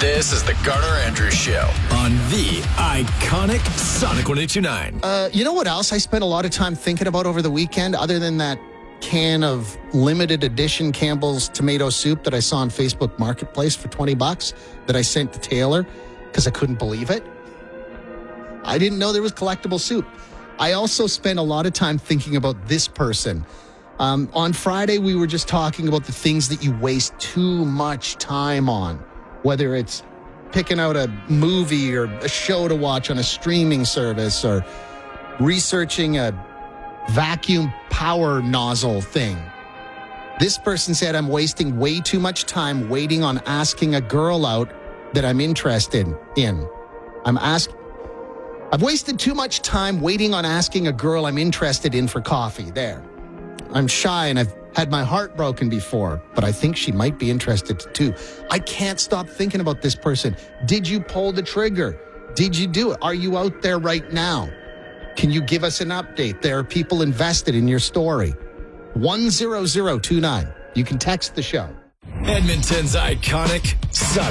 This is the Garner Andrews Show on the iconic Sonic 102.9. You know what else I spent a lot of time thinking about over the weekend, other than that can of limited edition Campbell's tomato soup that I saw on Facebook Marketplace for $20 that I sent to Taylor because I couldn't believe it? I didn't know there was collectible soup. I also spent a lot of time thinking about this person. On Friday, we were just talking about the things that you waste too much time on, whether it's picking out a movie or a show to watch on a streaming service or researching a vacuum power nozzle thing. This person said, I'm wasting way too much time waiting on asking a girl out that I'm interested in. I've wasted too much time waiting on asking a girl I'm interested in for coffee. There. I'm shy and I've had my heart broken before, but I think she might be interested too. I can't stop thinking about this person. Did you pull the trigger? Did you do it? Are you out there right now? Can you give us an update? There are people invested in your story. 10029. You can text the show. Edmonton's iconic Sonic